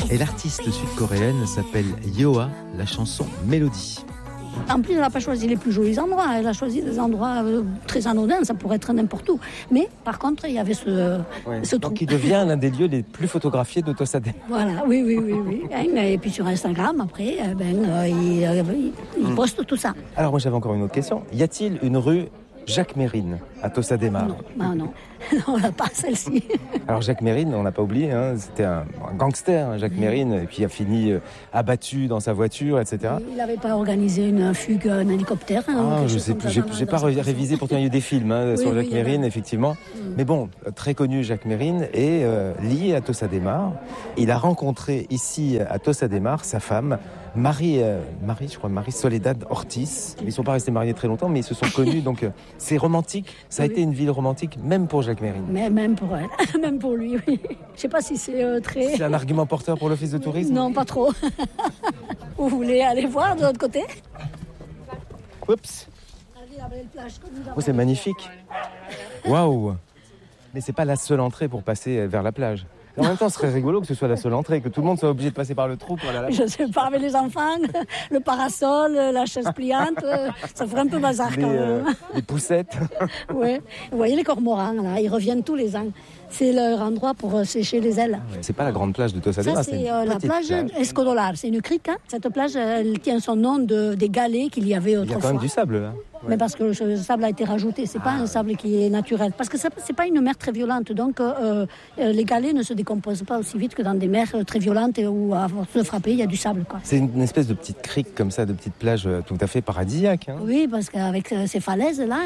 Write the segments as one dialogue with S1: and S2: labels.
S1: Et l'artiste sud-coréenne s'appelle Yoa, la chanson Mélodie.
S2: En plus, elle n'a pas choisi les plus jolis endroits. Elle a choisi des endroits très anodins, ça pourrait être n'importe où. Mais par contre, il y avait ce trou.
S1: Donc il devient l'un des lieux les plus photographiés de Tossa de Mar.
S2: Voilà, oui. Et puis sur Instagram, après, il poste tout ça.
S1: Alors moi j'avais encore une autre question. Y a-t-il une rue Jacques Mérine à Tossa de Mar?
S2: Non, on n'a pas celle-ci.
S1: Alors Jacques Mérine, on n'a pas oublié, c'était un gangster, Jacques Mérine, et puis il a fini abattu dans sa voiture, etc.
S2: Il n'avait pas organisé une fugue, un hélicoptère.
S1: Je sais plus, j'ai pas révisé, pourtant il y a eu des films sur Jacques Mérine, effectivement. Mais bon, très connu Jacques Mérine est lié à Tossa de Mar. Il a rencontré ici à Tossa de Mar sa femme, Marie Soledad Ortiz. Ils ne sont pas restés mariés très longtemps, mais ils se sont connus, donc c'est romantique. Ça a été une ville romantique, même pour Jacques Mérine.
S2: Mais même pour elle, même pour lui, oui. Je sais pas si c'est très...
S1: C'est un argument porteur pour l'office de tourisme?
S2: Non, pas trop. Vous voulez aller voir de l'autre côté?
S1: Oups. Oh, c'est magnifique. Waouh. Mais c'est pas la seule entrée pour passer vers la plage. En même temps, ce serait rigolo que ce soit la seule entrée, que tout le monde soit obligé de passer par le trou pour aller à la plage.
S2: Je sais pas, avec les enfants, le parasol, la chaise pliante, ça ferait un peu bazar quand même.
S1: Les poussettes.
S2: Oui. Vous voyez les cormorans, là, ils reviennent tous les ans. C'est leur endroit pour sécher les ailes.
S1: C'est pas la grande plage de Tossa de Mar,
S2: c'est la plage Escodolar. C'est une crique. Cette plage, elle tient son nom des galets qu'il y avait autrefois.
S1: Il y a quand même du sable, là. Ouais.
S2: Mais parce que le sable a été rajouté, c'est pas un sable qui est naturel. Parce que c'est pas une mer très violente, donc les galets ne se décomposent pas aussi vite que dans des mers très violentes où à force de frapper, il y a du sable, quoi.
S1: C'est une espèce de petite crique comme ça, de petite plage tout à fait paradisiaque.
S2: Oui, parce qu'avec ces falaises là,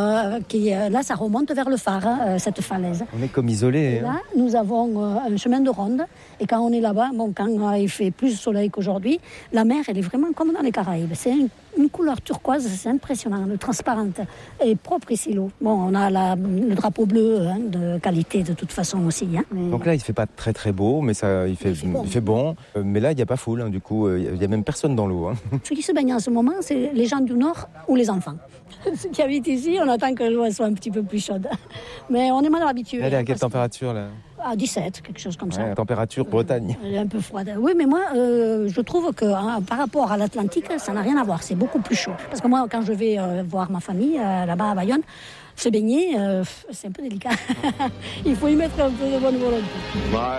S2: là ça remonte vers le phare, cette falaise.
S1: On est comme isolé.
S2: Là, nous avons un chemin de ronde, et quand on est là-bas, quand il fait plus de soleil qu'aujourd'hui, la mer, elle est vraiment comme dans les Caraïbes. C'est une couleur turquoise, c'est impressionnant, transparente et propre ici l'eau. Bon, on a le drapeau bleu de qualité de toute façon aussi.
S1: Donc là, il fait pas très très beau, mais il fait bon. Mais là, il n'y a pas foule, du coup, il n'y a même personne dans l'eau.
S2: Ceux qui se baignent en ce moment, c'est les gens du Nord ou les enfants. Ceux qui habitent ici, on attend que l'eau soit un petit peu plus chaude. Mais on est mal habitué.
S1: Elle est à quelle température là?
S2: À 17, quelque chose comme ça.
S1: Température Bretagne.
S2: Elle est un peu froide. Oui, mais moi, je trouve que par rapport à l'Atlantique, ça n'a rien à voir. C'est beaucoup plus chaud. Parce que moi, quand je vais voir ma famille là-bas à Bayonne, se baigner, c'est un peu délicat. Il faut y mettre un peu de bonne volonté.